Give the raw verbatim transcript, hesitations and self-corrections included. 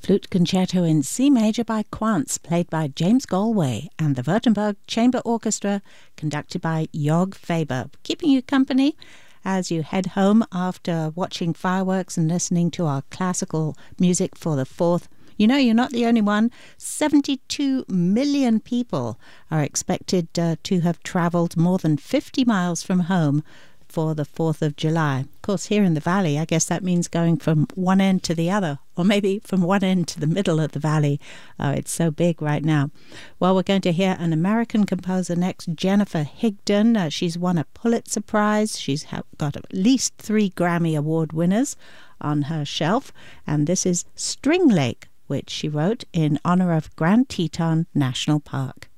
Flute Concerto in C major by Quantz, played by James Galway, and the Württemberg Chamber Orchestra, conducted by Jörg Faber, keeping you company as you head home after watching fireworks and listening to our classical music for the fourth. You know, you're not the only one. seventy-two million people are expected uh, to have travelled more than fifty miles from home for the fourth of July. Of course, here in the valley, I guess that means going from one end to the other, or maybe from one end to the middle of the valley. Oh, it's so big right now. Well, we're going to hear an American composer next, Jennifer Higdon. Uh, she's won a Pulitzer Prize. She's ha- got at least three Grammy Award winners on her shelf, and this is String Lake, which she wrote in honor of Grand Teton National Park.